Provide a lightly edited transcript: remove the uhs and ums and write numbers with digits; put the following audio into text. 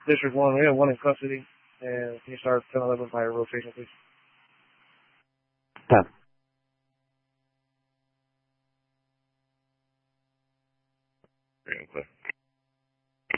District 1, we have one in custody. And can you start 1011 by rotation, please? 10. Green, clear.